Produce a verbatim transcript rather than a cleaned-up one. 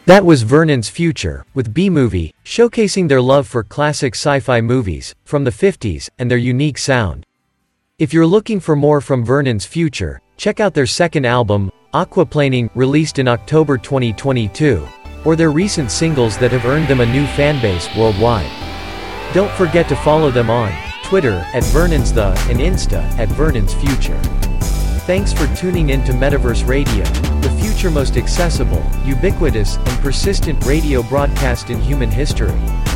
That was Vernon's Future, with B-Movie, showcasing their love for classic sci-fi movies, from the fifties, and their unique sound. If you're looking for more from Vernon's Future, check out their second album, Aquaplaning, released in October twenty twenty-two, or their recent singles that have earned them a new fanbase worldwide. Don't forget to follow them on Twitter, at Vernon's The, and Insta, at Vernon's Future. Thanks for tuning in to Metaverse Radio, the future most accessible, ubiquitous, and persistent radio broadcast in human history.